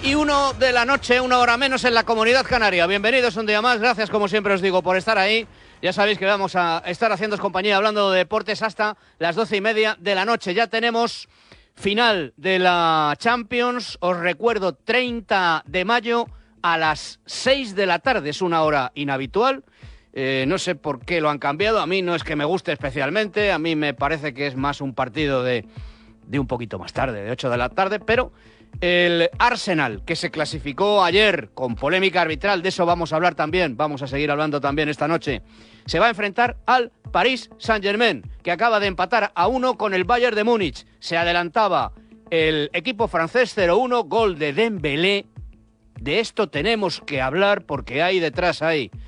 9:01 de la noche, una hora menos en la Comunidad Canaria. Bienvenidos un día más, gracias como siempre os digo por estar ahí. Ya sabéis que vamos a estar haciéndoos compañía hablando de deportes hasta las 12:30 de la noche. Ya tenemos final de la Champions, os recuerdo 30 de mayo a las 6 de la tarde, es una hora inhabitual. No sé por qué lo han cambiado, a mí no es que me guste especialmente, a mí me parece que es más un partido de un poquito más tarde, de 8 de la tarde, pero el Arsenal, que se clasificó ayer con polémica arbitral, de eso vamos a hablar también, vamos a seguir hablando también esta noche, se va a enfrentar al Paris Saint-Germain, que acaba de empatar a 1 con el Bayern de Múnich. Se adelantaba el equipo francés 0-1, gol de Dembélé. De esto tenemos que hablar porque hay detrás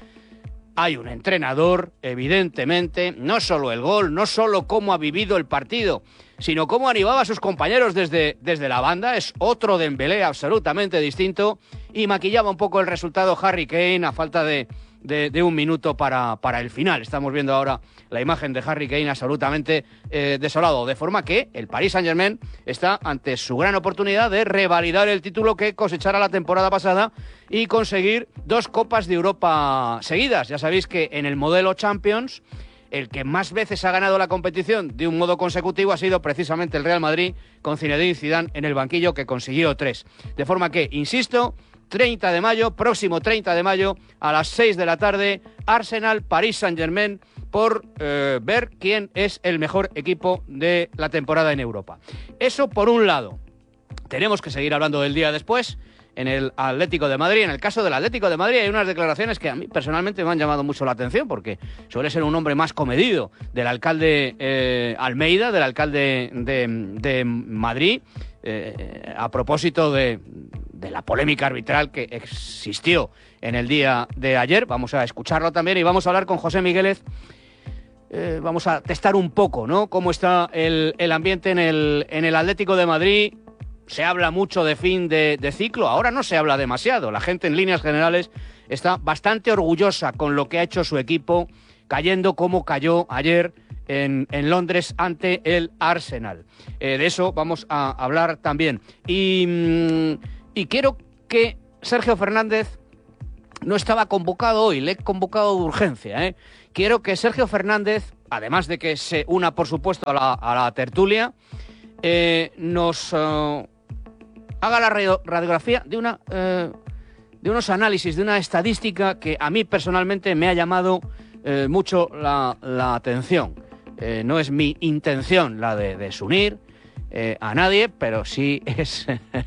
hay un entrenador, evidentemente, no solo el gol, no solo cómo ha vivido el partido, sino cómo animaba a sus compañeros desde la banda. Es otro Dembélé absolutamente distinto y maquillaba un poco el resultado Harry Kane a falta de un minuto para el final. Estamos viendo ahora la imagen de Harry Kane absolutamente desolado, de forma que el Paris Saint-Germain está ante su gran oportunidad de revalidar el título que cosechara la temporada pasada y conseguir 2 Copas de Europa seguidas. Ya sabéis que en el modelo Champions, el que más veces ha ganado la competición de un modo consecutivo ha sido precisamente el Real Madrid, con Zinedine Zidane en el banquillo, que consiguió 3. De forma que, insisto, 30 de mayo, próximo 30 de mayo, a las 6 de la tarde, Arsenal, Paris Saint-Germain, por ver quién es el mejor equipo de la temporada en Europa. Eso por un lado. Tenemos que seguir hablando del día después, en el Atlético de Madrid. En el caso del Atlético de Madrid hay unas declaraciones que a mí personalmente me han llamado mucho la atención, porque suele ser un hombre más comedido, del alcalde Almeida, del alcalde de Madrid, a propósito de la polémica arbitral que existió en el día de ayer. Vamos a escucharlo también y vamos a hablar con José Migueles. Vamos a testar un poco, ¿no?, cómo está el ambiente en el Atlético de Madrid. Se habla mucho de fin de ciclo, ahora no se habla demasiado. La gente en líneas generales está bastante orgullosa con lo que ha hecho su equipo, cayendo como cayó ayer en Londres ante el Arsenal. De eso vamos a hablar también. Y quiero que Sergio Fernández no estaba convocado hoy, le he convocado de urgencia, Quiero que Sergio Fernández, además de que se una, por supuesto, a la tertulia, nos haga la radiografía de unos análisis, de una estadística que a mí personalmente me ha llamado mucho la atención. No es mi intención la de desunir a nadie, pero sí es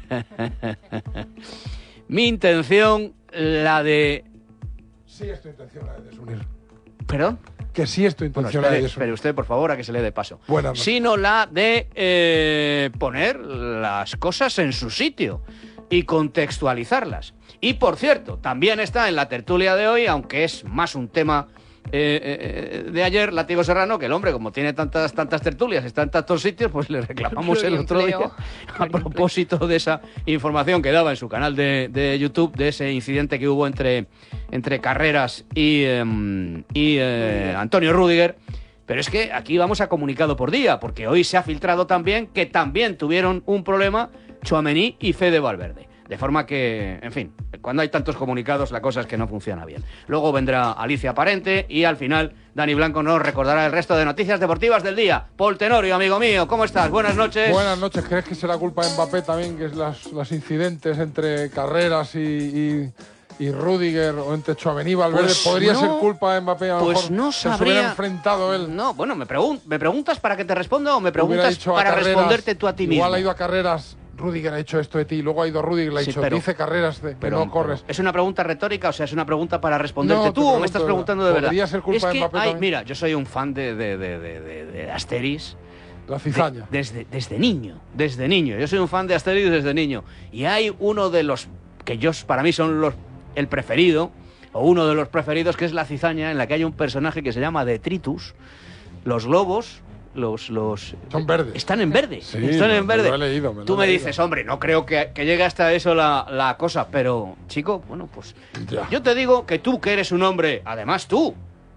mi intención la de... Sí es tu intención la de desunir. ¿Perdón? Que sí es tu intención la de desunir. Espere usted, por favor, a que se le dé paso. Buenas noches. Sino la de poner las cosas en su sitio y contextualizarlas. Y, por cierto, también está en la tertulia de hoy, aunque es más un tema de ayer, Látigo Serrano, que el hombre, como tiene tantas tertulias, está en tantos sitios, pues le reclamamos el otro día a propósito de esa información que daba en su canal de YouTube, de ese incidente que hubo entre Carreras y Antonio Rüdiger. Pero es que aquí vamos a comunicado por día, porque hoy se ha filtrado también que también tuvieron un problema Tchouaméni y Fede Valverde. De forma que, en fin, cuando hay tantos comunicados la cosa es que no funciona bien. Luego vendrá Alicia Parente y al final Dani Blanco nos recordará el resto de noticias deportivas del día. Paul Tenorio, amigo mío, ¿cómo estás? Buenas noches. Buenas noches. ¿Crees que será culpa de Mbappé también, que es los incidentes entre Carreras y Rüdiger, o entre Tchouaméni y Valverde? Pues ¿Podría no, ser culpa de Mbappé? A lo pues mejor no se sabría. hubiera enfrentado él. No, bueno, me preguntas para que te responda o me Hubiera preguntas dicho a para Carreras, responderte tú a ti mismo. Igual ha ido a Carreras, Rüdiger ha hecho esto de ti, y luego ha ido Rüdiger y le ha Sí, dicho, pero- dice Carreras que no corres. ¿Es una pregunta retórica, o sea, es una pregunta para responderte No, te tú o me pregunto estás de preguntando de verdad. verdad? ¿Podría ser culpa es de que Mbappé también? mira, yo soy un fan de Asterix. La cizaña. Desde niño. Yo soy un fan de Asterix desde niño. Y hay uno de los que para mí son el preferido, o uno de los preferidos, que es la cizaña, en la que hay un personaje que se llama Detritus. Los globos, Son verdes. están en verde. Sí, están en verde. me lo he leído, me lo Tú he me leído. dices, hombre, no creo que llegue hasta eso la cosa, pero, chico, bueno, pues Ya. yo te digo que tú, que eres un hombre, además tú,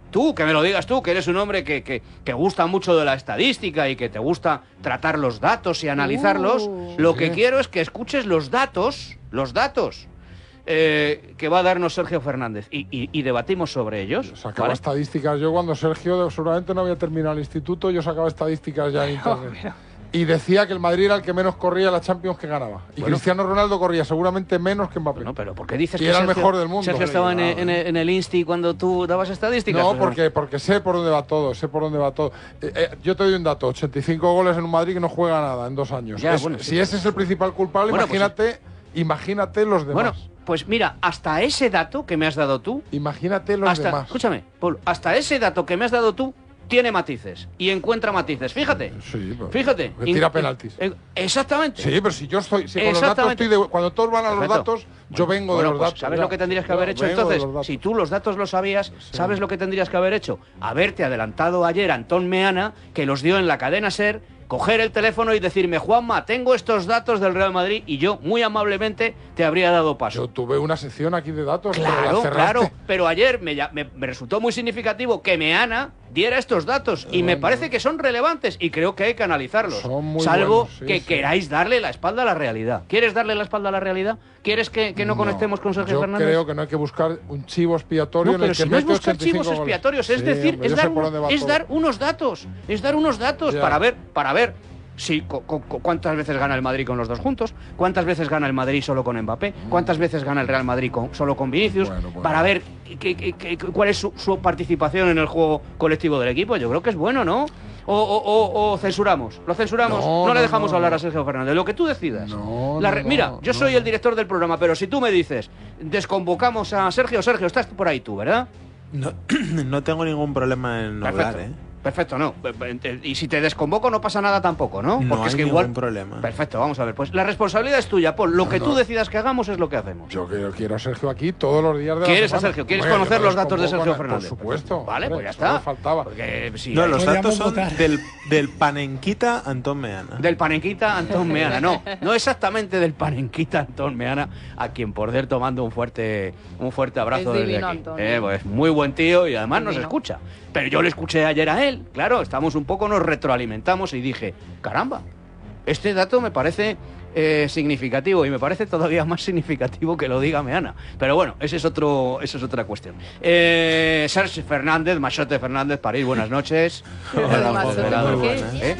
Tú, que me lo digas tú, que eres un hombre que gusta mucho de la estadística y que te gusta tratar los datos y analizarlos. Lo que quiero es que escuches los datos que va a darnos Sergio Fernández y debatimos sobre ellos. Sacaba estadísticas. Yo cuando Sergio seguramente no había terminado el instituto, yo sacaba estadísticas ya en internet. Y decía que el Madrid era el que menos corría la Champions que ganaba. Y Cristiano Ronaldo corría seguramente menos que Mbappé. No, pero ¿por qué dices y que era Sergio, el mejor del mundo? Sergio estaba en el Insti cuando tú dabas estadísticas? No, porque sé por dónde va todo, yo te doy un dato, 85 goles en un Madrid que no juega nada en 2 años. Si ese es el principal culpable, imagínate los demás. Bueno, pues mira, hasta ese dato que me has dado tú... Imagínate los demás. Escúchame, Paul, hasta ese dato que me has dado tú tiene matices y encuentra matices. Fíjate. Sí, fíjate. Tira penaltis. Exactamente. Sí, pero si yo estoy... Si con los datos cuando todos van a los datos, yo vengo de los datos. ¿Sabes lo que tendrías que haber hecho entonces? Si tú los datos lo sabías, ¿sabes lo que tendrías que haber hecho? Haberte adelantado ayer a Antón Meana, que los dio en la cadena SER, coger el teléfono y decirme, Juanma, tengo estos datos del Real Madrid, y yo, muy amablemente, te habría dado paso. Yo tuve una sección aquí de datos. Claro, pero ayer me resultó muy significativo que Meana diera estos datos, y me parece que son relevantes, y creo que hay que analizarlos. Salvo que queráis darle la espalda a la realidad. ¿Quieres darle la espalda a la realidad? ¿Quieres que no conectemos con Sergio Fernández? Yo creo que no hay que buscar un chivo expiatorio en el que si no es buscar chivos expiatorios, es decir, es dar unos datos. Es dar unos datos para ver si cuántas veces gana el Madrid con los dos juntos, cuántas veces gana el Madrid solo con Mbappé, cuántas veces gana el Real Madrid solo con Vinicius, para ver cuál es su participación en el juego colectivo del equipo. Yo creo que es bueno, ¿no? O censuramos. ¿Lo censuramos? No le dejamos hablar a Sergio Fernández. Lo que tú decidas. Mira, yo soy el director del programa, pero si tú me dices, desconvocamos a Sergio, estás por ahí tú, ¿verdad? No tengo ningún problema en hablar, ¿eh? Perfecto, no. Y si te desconvoco no pasa nada tampoco, ¿no? Porque es que ningún problema. Perfecto, vamos a ver. Pues la responsabilidad es tuya, Paul. Lo que tú decidas que hagamos es lo que hacemos. Yo quiero a Sergio aquí todos los días de la semana. ¿Quieres a Sergio? ¿Quieres conocer los datos de Sergio Fernández? Por supuesto. Vale, pues ya está. Faltaba. Los datos son del Panenquita Antón Meana. Del Panenquita Antón Meana. No exactamente del Panenquita Antón Meana, a quien por cierto mando un fuerte abrazo desde aquí. Pues muy buen tío y además nos escucha. Pero yo le escuché ayer a él, claro, nos retroalimentamos y dije, caramba, este dato me parece significativo y me parece todavía más significativo que lo diga Meana. Pero bueno, esa es otra cuestión. Sergio Fernández, Machote Fernández, París, buenas noches. Hola, Machote, ¿por qué?